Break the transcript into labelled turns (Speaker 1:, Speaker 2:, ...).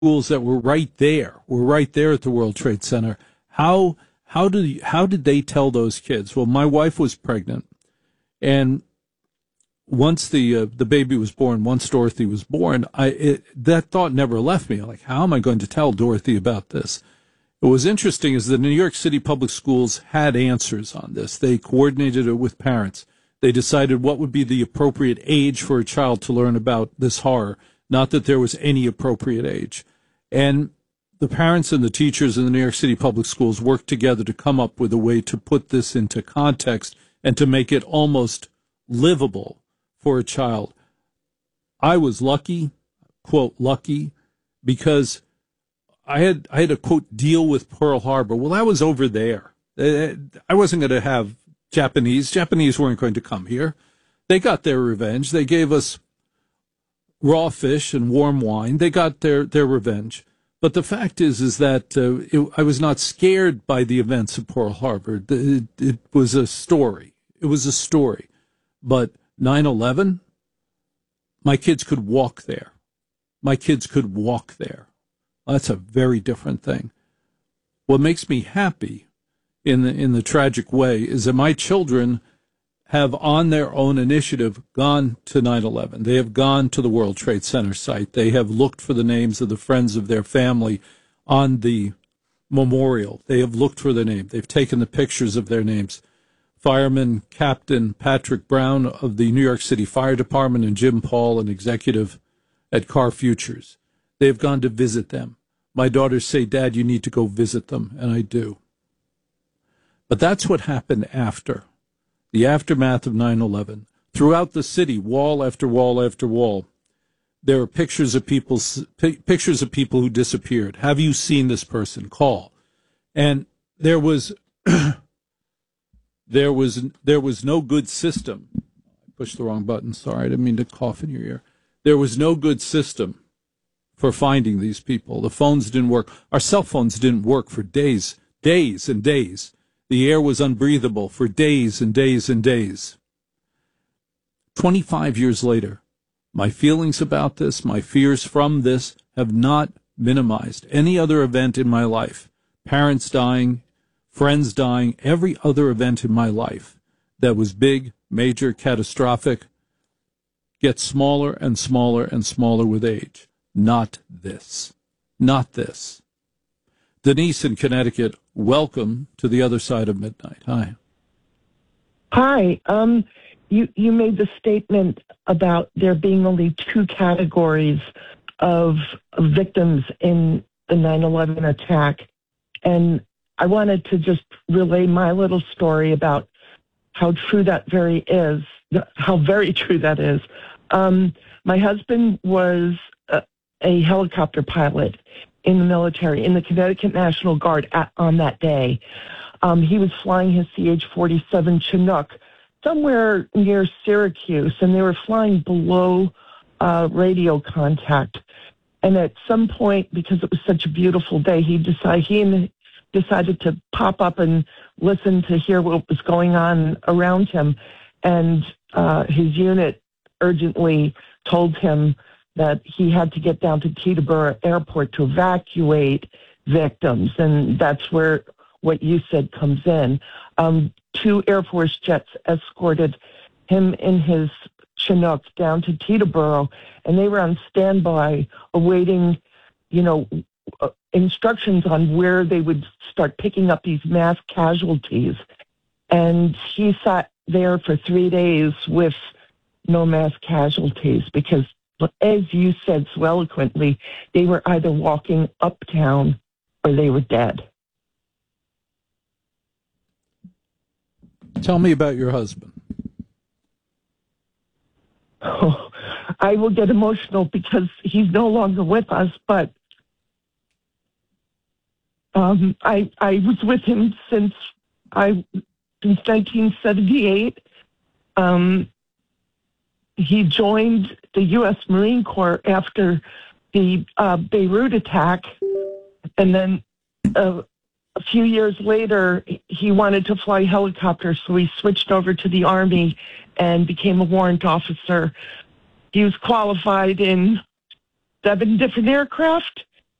Speaker 1: schools that were right there at the World Trade Center. How did they tell those kids? Well, my wife was pregnant, and once the baby was born, once Dorothy was born, that thought never left me. Like, how am I going to tell Dorothy about this? What was interesting is the New York City public schools had answers on this. They coordinated it with parents. They decided what would be the appropriate age for a child to learn about this horror, not that there was any appropriate age. And the parents and the teachers in the New York City public schools worked together to come up with a way to put this into context and to make it almost livable for a child. I was lucky, quote, lucky, because I had to, quote, deal with Pearl Harbor. Well, I was over there. I wasn't going to have Japanese. Japanese weren't going to come here. They got their revenge. They gave us raw fish and warm wine. They got their revenge. But the fact is that I was not scared by the events of Pearl Harbor. It was a story. It was a story. But 9/11, my kids could walk there. My kids could walk there. That's a very different thing. What makes me happy in the tragic way is that my children have, on their own initiative, gone to 9/11. They have gone to the World Trade Center site. They have looked for the names of the friends of their family on the memorial. They have looked for their name. They've taken the pictures of their names. Fireman Captain Patrick Brown of the New York City Fire Department and Jim Paul, an executive at Car Futures. They've gone to visit them. My daughters say, Dad, you need to go visit them, and I do. But that's what happened after. The aftermath of 9/11. Throughout the city, wall after wall after wall, there are pictures of people who disappeared. Have you seen this person? Call. And there was there was no good system. I pushed the wrong button. Sorry, I didn't mean to cough in your ear. There was no good system for finding these people. The phones didn't work. Our cell phones didn't work for days and days. The air was unbreathable for days and days and days. 25 years later, my feelings about this, my fears from this have not minimized any other event in my life. Parents dying, friends dying, every other event in my life that was big, major, catastrophic, gets smaller and smaller and smaller with age. Not this. Not this. Denise in Connecticut, welcome to the other side of midnight. Hi.
Speaker 2: Hi. You made the statement about there being only two categories of victims in the 9/11 attack. And I wanted to just relay my little story about how true that how very true that is. My husband was a helicopter pilot in the military, in the Connecticut National Guard on that day. He was flying his CH-47 Chinook somewhere near Syracuse, and they were flying below radio contact. And at some point, because it was such a beautiful day, he decided to pop up and listen to hear what was going on around him. And his unit urgently told him that he had to get down to Teterboro Airport to evacuate victims. And that's where what you said comes in. 2 Air Force jets escorted him in his Chinook down to Teterboro, and they were on standby awaiting, instructions on where they would start picking up these mass casualties. And he sat there for 3 days with no mass casualties because, as you said so eloquently, they were either walking uptown or they were dead.
Speaker 1: Tell me about your husband.
Speaker 2: Oh, I will get emotional because he's no longer with us, but I was with him since 1978. He joined the U.S. Marine Corps after the Beirut attack, and then a few years later, he wanted to fly helicopters, so he switched over to the Army and became a warrant officer. He was qualified in 7 different aircraft,